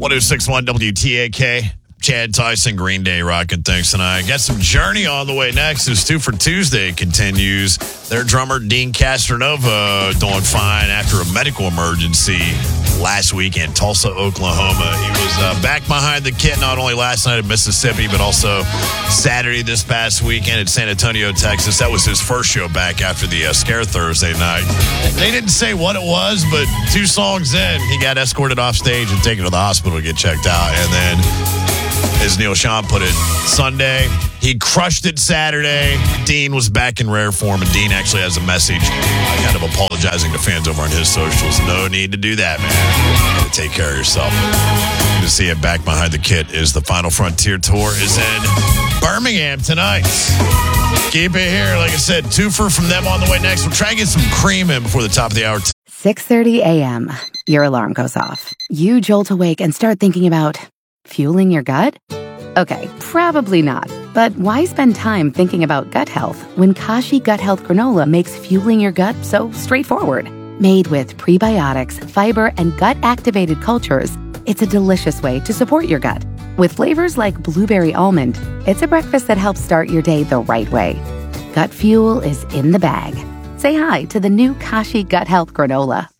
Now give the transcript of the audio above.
1061 WTAK. Chad Tyson, Green Day rocking things tonight. Got some Journey on the way next as Two for Tuesday continues. Their drummer, Dean Castronova, doing fine after a medical emergency last week in Tulsa, Oklahoma. He was back behind the kit not only last night in Mississippi, but also Saturday this past weekend in San Antonio, Texas. That was his first show back after the scare Thursday night. They didn't say what it was, but 2 songs in, he got escorted off stage and taken to the hospital to get checked out. And then, as Neil Sean put it, Sunday, he crushed it Saturday. Dean was back in rare form, and Dean actually has a message kind of apologizing to fans over on his socials. No need to do that, man. You gotta take care of yourself. Good to see it back behind the kit is the Final Frontier Tour is in Birmingham tonight. Keep it here. Like I said, twofer from them on the way next. We'll try and get some cream in before the top of the hour. 6:30 a.m. Your alarm goes off. You jolt awake and start thinking about fueling your gut? Okay, probably not. But why spend time thinking about gut health when Kashi Gut Health Granola makes fueling your gut so straightforward? Made with prebiotics, fiber, and gut-activated cultures, it's a delicious way to support your gut. With flavors like blueberry almond, it's a breakfast that helps start your day the right way. Gut fuel is in the bag. Say hi to the new Kashi Gut Health Granola.